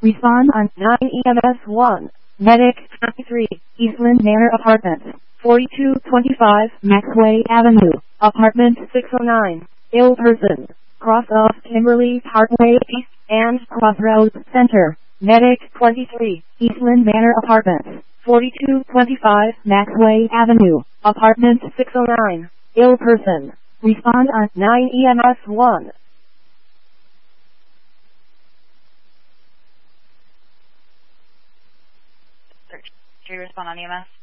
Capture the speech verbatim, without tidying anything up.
Respond on nine E M S one. Medic twenty-three, Eastland Manor Apartments, forty-two twenty-five Maxway Avenue, Apartment six oh nine. Ill person. Cross of Kimberly Parkway East and Crossroads Center. Medic twenty-three, Eastland Manor Apartments, forty-two twenty-five Maxway Avenue, Apartment six oh nine. Ill person. Respond on nine E M S one. Search. Do you respond on E M S?